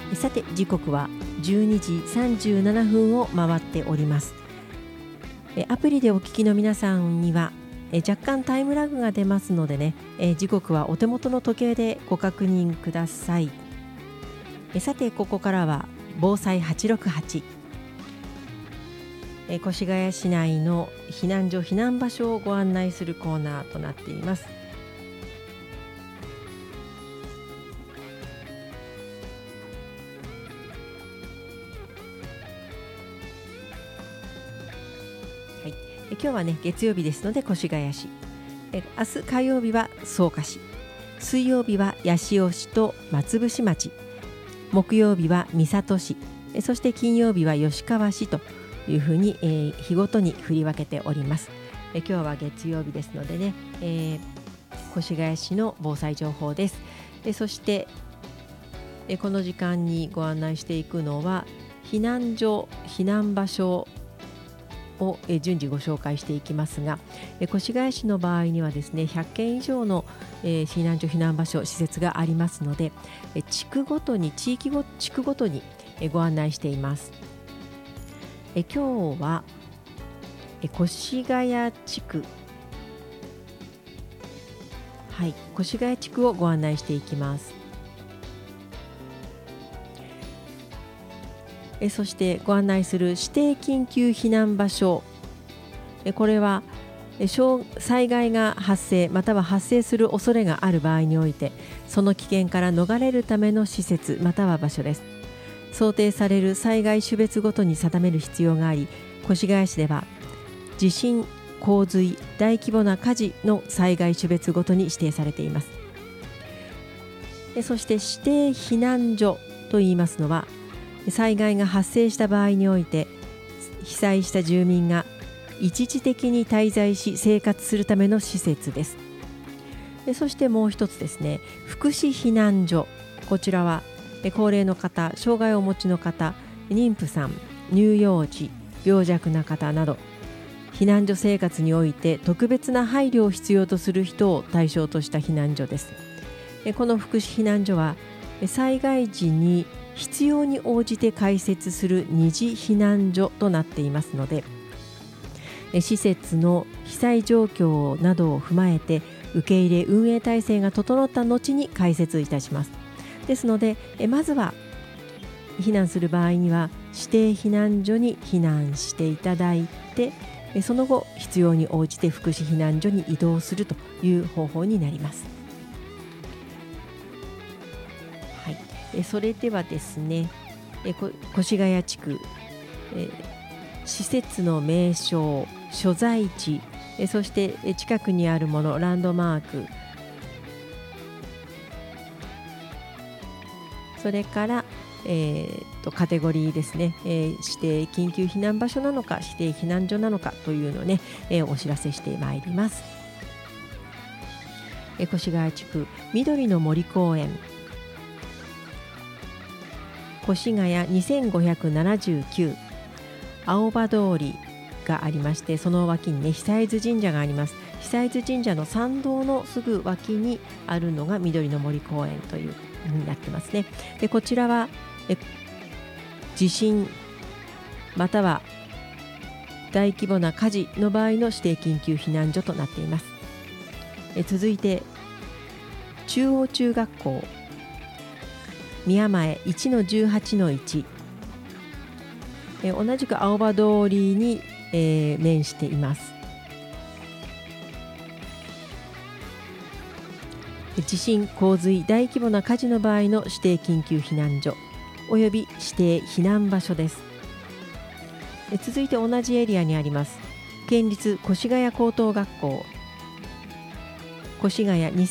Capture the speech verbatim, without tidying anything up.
さて時刻はじゅうにじさんじゅうななふんを回っております。アプリでお聞きの皆さんには若干タイムラグが出ますのでね、時刻はお手元の時計でご確認ください。さてここからは防災はちろくはち、越谷市内の避難所避難場所をご案内するコーナーとなっています。はい、今日はね月曜日ですので越谷市、え明日火曜日は草加市、水曜日は八潮市と松伏町、木曜日は三郷市、そして金曜日は吉川市というふうに、えー、日ごとに振り分けております。え今日は月曜日ですのでね、えー、越谷市の防災情報です。えそして、えこの時間にご案内していくのは避難所避難場所をえ順次ご紹介していきますが、え越谷市の場合にはですねひゃっけん以上の、えー、避難所避難場所施設がありますので、え地区ごとに地域ご地区ごとにえご案内しています。え今日はえ越谷地区、はい、越谷地区をご案内していきます。えそしてご案内する指定緊急避難場所、えこれはえ災害が発生または発生する恐れがある場合においてその危険から逃れるための施設または場所です。想定される災害種別ごとに定める必要があり、越谷市では地震、洪水、大規模な火事の災害種別ごとに指定されています。そして指定避難所といいますのは、災害が発生した場合において被災した住民が一時的に滞在し生活するための施設です。そしてもう一つですね、福祉避難所、こちらは高齢の方、障害をお持ちの方、妊婦さん、乳幼児、病弱な方など避難所生活において特別な配慮を必要とする人を対象とした避難所です。この福祉避難所は災害時に必要に応じて開設する二次避難所となっていますので、施設の被災状況などを踏まえて受け入れ運営体制が整った後に開設いたします。ですのでまずは避難する場合には指定避難所に避難していただいて、その後必要に応じて福祉避難所に移動するという方法になります。はい、それではですね、越谷地区、施設の名称、所在地、そして近くにあるもの、ランドマーク、それから、えー、とカテゴリーですね、えー、指定緊急避難場所なのか指定避難所なのかというのをね、えー、お知らせしてまいります。えー、越谷地区緑の森公園、越谷にせんごひゃくななじゅうきゅう青葉通りがありまして、その脇にね久津神社があります。久津神社の参道のすぐ脇にあるのが緑の森公園というになってますね。でこちらはえ地震または大規模な火事の場合の指定緊急避難所となっています。え続いて中央中学校宮前 いちのじゅうはちのいち、え同じく青葉通りに、えー、面しています。地震、洪水、大規模な火事の場合の指定緊急避難所および指定避難場所です。続いて同じエリアにあります県立越谷高等学校越谷